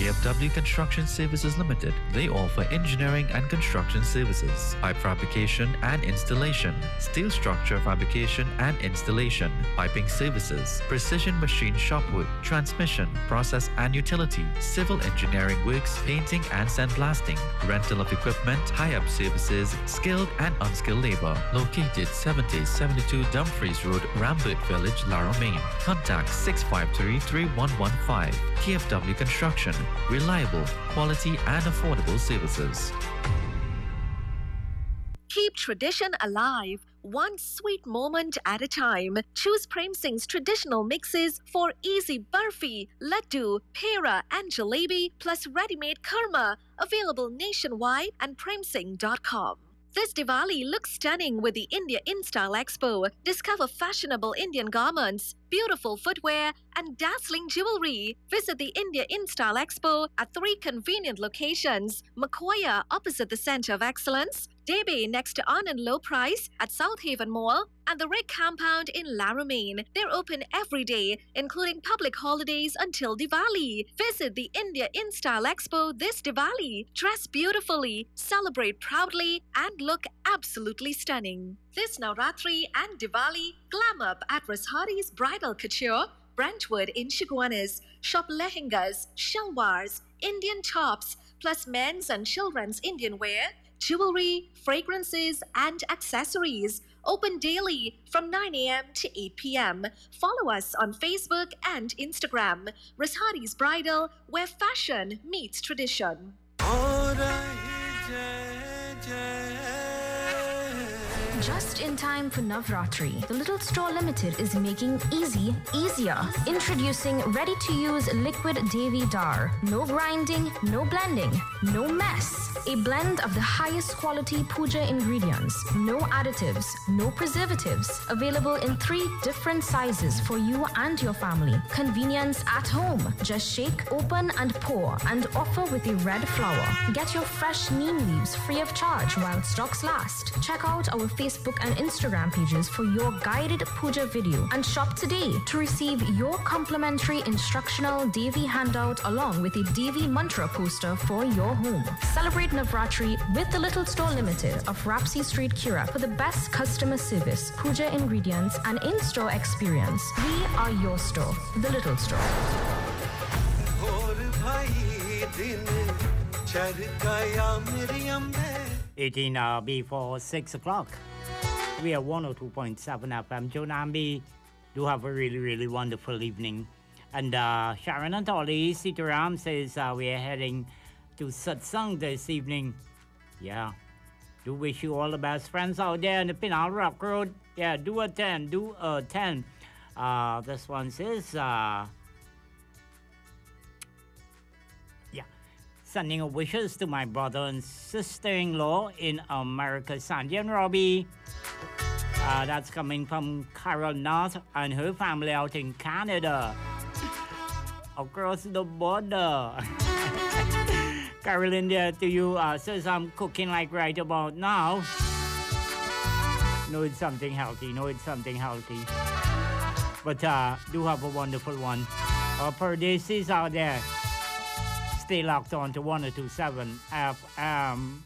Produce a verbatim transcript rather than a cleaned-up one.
K F W Construction Services Limited. They offer engineering and construction services, pipe fabrication and installation, steel structure fabrication and installation, piping services, precision machine shop work, transmission, process and utility, civil engineering works, painting and sandblasting, rental of equipment, high-up services, skilled and unskilled labor. Located seventy seventy-two Dumfries Road, Rambert Village, Larro, Maine. Contact six five three, three one one five. K F W Construction. Reliable, quality and affordable services. Keep tradition alive, one sweet moment at a time. Choose Prem Singh's traditional mixes for easy barfi, laddu, pera and jalebi plus ready-made kurma. Available nationwide and prem singh dot com. This Diwali looks stunning with the India InStyle Expo. Discover fashionable Indian garments, beautiful footwear, and dazzling jewelry. Visit the India InStyle Expo at three convenient locations: Makoya opposite the Center of Excellence, Debe next to Anand Low Price at South Haven Mall, and the Rick Compound in Larro, Maine. They're open every day, including public holidays until Diwali. Visit the India InStyle Expo this Diwali. Dress beautifully, celebrate proudly, and look absolutely stunning. This Navratri and Diwali, glam up at Rashari's Bridal Couture, Brentwood in Shiguanas. Shop lehengas, shalwars, Indian tops, plus men's and children's Indian wear, jewelry, fragrances, and accessories. Open daily from nine a.m. to eight p.m. Follow us on Facebook and Instagram. Rashari's Bridal, where fashion meets tradition. Just in time for Navratri, the Little Store Limited is making easy easier. Introducing ready-to-use liquid Devi Dar. No grinding, no blending, no mess. A blend of the highest quality puja ingredients. No additives, no preservatives. Available in three different sizes for you and your family. Convenience at home. Just shake, open and pour and offer with a red flower. Get your fresh neem leaves free of charge while stocks last. Check out our Facebook and Instagram pages for your guided puja video and shop today to receive your complimentary instructional Devi handout along with a Devi mantra poster for your home. Celebrate Navratri with the Little Store Limited of Rapsi Street, Kira for the best customer service, puja ingredients and in-store experience. We are your store, the Little Store. eighteen uh, before six o'clock. We are one oh two point seven F M. Jonambi, do have a really, really wonderful evening. And uh, Sharon Antoli, Sitaram says uh, we are heading to Satsang this evening. Yeah, do wish you all the best. Friends out there in the Pinal Rock Road, yeah, do attend, do attend. Uh, this one says, uh, yeah, sending wishes to my brother and sister-in-law in America, Sandy and Robbie. Uh, that's coming from Carol North and her family out in Canada. Across the border. Carol India to you uh, says I'm cooking like right about now. No, it's something healthy. No, it's something healthy. But uh, do have a wonderful one. Our Pardesis out there. Stay locked on to one oh two point seven F M.